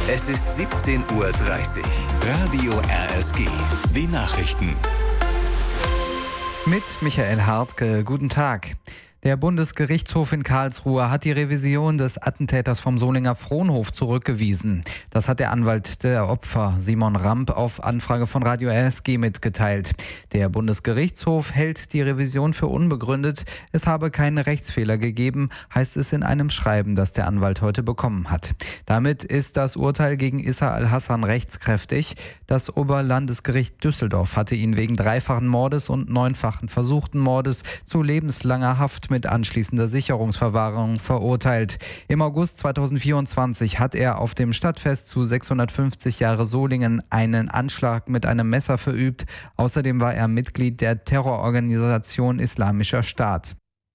Es ist 17:30 Uhr. Radio RSG. Die Nachrichten. Mit Michael Hartke. Guten Tag. Der Bundesgerichtshof in Karlsruhe hat die Revision des Attentäters vom Solinger Fronhof zurückgewiesen. Das hat der Anwalt der Opfer, Simon Ramp, auf Anfrage von Radio RSG mitgeteilt. Der Bundesgerichtshof hält die Revision für unbegründet. Es habe keinen Rechtsfehler gegeben, heißt es in einem Schreiben, das der Anwalt heute bekommen hat. Damit ist das Urteil gegen Issa al-Hassan rechtskräftig. Das Oberlandesgericht Düsseldorf hatte ihn wegen dreifachen Mordes und 9-fachen versuchten Mordes zu lebenslanger Haft mit anschließender Sicherungsverwahrung verurteilt. Im August 2024 hat er auf dem Stadtfest zu 650 Jahre Solingen einen Anschlag mit einem Messer verübt. Außerdem war er Mitglied der Terrororganisation Islamischer Staat.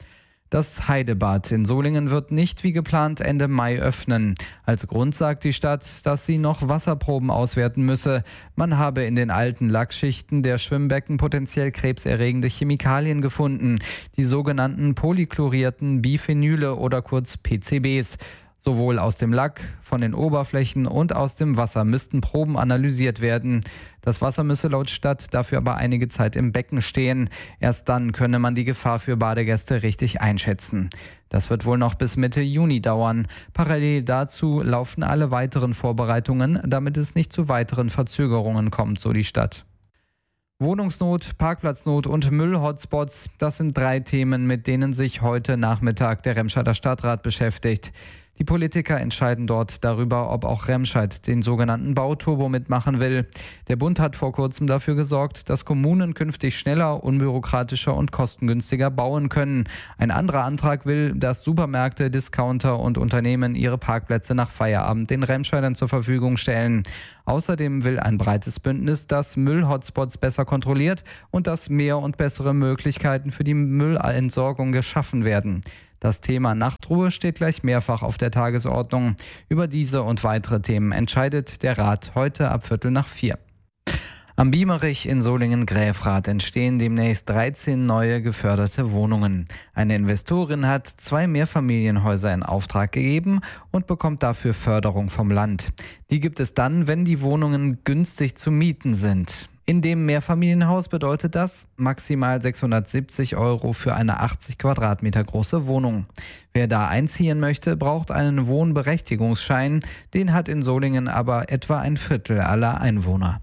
Das Heidebad in Solingen wird nicht wie geplant Ende Mai öffnen. Als Grund sagt die Stadt, dass sie noch Wasserproben auswerten müsse. Man habe in den alten Lackschichten der Schwimmbecken potenziell krebserregende Chemikalien gefunden, die sogenannten polychlorierten Biphenyle oder kurz PCBs. Sowohl aus dem Lack, von den Oberflächen und aus dem Wasser müssten Proben analysiert werden. Das Wasser müsse laut Stadt dafür aber einige Zeit im Becken stehen. Erst dann könne man die Gefahr für Badegäste richtig einschätzen. Das wird wohl noch bis Mitte Juni dauern. Parallel dazu laufen alle weiteren Vorbereitungen, damit es nicht zu weiteren Verzögerungen kommt, so die Stadt. Wohnungsnot, Parkplatznot und Müllhotspots, das sind 3 Themen, mit denen sich heute Nachmittag der Remscheider Stadtrat beschäftigt. Die Politiker entscheiden dort darüber, ob auch Remscheid den sogenannten Bauturbo mitmachen will. Der Bund hat vor kurzem dafür gesorgt, dass Kommunen künftig schneller, unbürokratischer und kostengünstiger bauen können. Ein anderer Antrag will, dass Supermärkte, Discounter und Unternehmen ihre Parkplätze nach Feierabend den Remscheidern zur Verfügung stellen. Außerdem will ein breites Bündnis, dass Müllhotspots besser kontrolliert und dass mehr und bessere Möglichkeiten für die Müllentsorgung geschaffen werden. Das Thema Nachtruhe steht gleich mehrfach auf der Tagesordnung. Über diese und weitere Themen entscheidet der Rat heute ab 3:15. Am Biemerich in Solingen-Gräfrath entstehen demnächst 13 neue geförderte Wohnungen. Eine Investorin hat 2 Mehrfamilienhäuser in Auftrag gegeben und bekommt dafür Förderung vom Land. Die gibt es dann, wenn die Wohnungen günstig zu mieten sind. In dem Mehrfamilienhaus bedeutet das maximal 670 € für eine 80 Quadratmeter große Wohnung. Wer da einziehen möchte, braucht einen Wohnberechtigungsschein. Den hat in Solingen aber etwa ein Viertel aller Einwohner.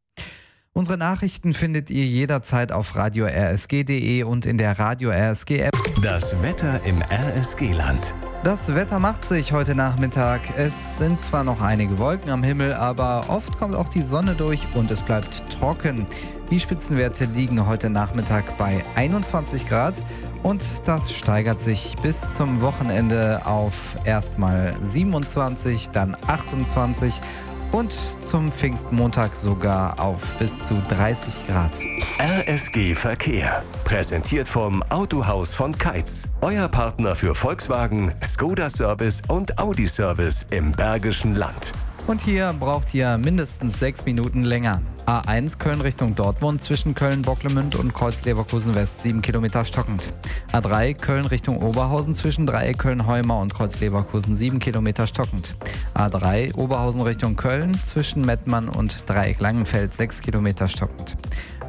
Unsere Nachrichten findet ihr jederzeit auf radio-rsg.de und in der Radio RSG App. Das Wetter im RSG-Land. Das Wetter macht sich heute Nachmittag. Es sind zwar noch einige Wolken am Himmel, aber oft kommt auch die Sonne durch und es bleibt trocken. Die Spitzenwerte liegen heute Nachmittag bei 21 Grad und das steigert sich bis zum Wochenende auf erstmal 27, dann 28 und zum Pfingstmontag sogar auf bis zu 30 Grad. RSG Verkehr. Präsentiert vom Autohaus von Keitz. Euer Partner für Volkswagen, Skoda Service und Audi Service im Bergischen Land. Und hier braucht ihr mindestens 6 Minuten länger. A1 Köln Richtung Dortmund zwischen Köln-Bocklemünd und Kreuz-Leverkusen West 7 Kilometer stockend. A3 Köln Richtung Oberhausen zwischen Dreieck Köln-Heuma und Kreuz-Leverkusen 7 Kilometer stockend. A3 Oberhausen Richtung Köln zwischen Mettmann und Dreieck Langenfeld 6 Kilometer stockend.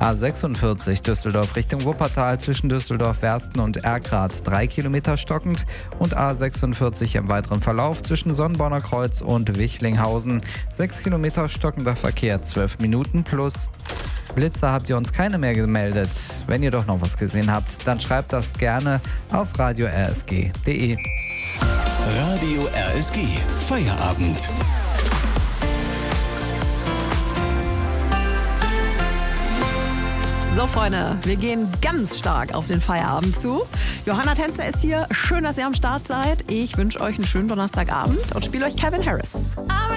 A46 Düsseldorf Richtung Wuppertal zwischen Düsseldorf-Wersten und Erkrath 3 Kilometer stockend und A46 im weiteren Verlauf zwischen Sonnborner Kreuz und Wichlinghausen 6 Kilometer stockender Verkehr 12 Minuten plus. Blitzer habt ihr uns keine mehr gemeldet. Wenn ihr doch noch was gesehen habt, dann schreibt das gerne auf radio-rsg.de. Radio RSG Feierabend. So, Freunde, wir gehen ganz stark auf den Feierabend zu. Johanna Tänzer ist hier. Schön, dass ihr am Start seid. Ich wünsche euch einen schönen Donnerstagabend und spiele euch Calvin Harris.